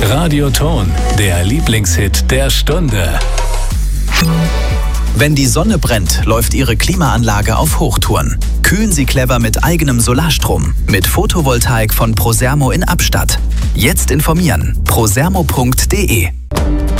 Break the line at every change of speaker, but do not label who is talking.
Radioton, der Lieblingshit der Stunde.
Wenn die Sonne brennt, läuft Ihre Klimaanlage auf Hochtouren. Kühlen Sie clever mit eigenem Solarstrom. Mit Photovoltaik von Prosermo in Abstatt. Jetzt informieren. prosermo.de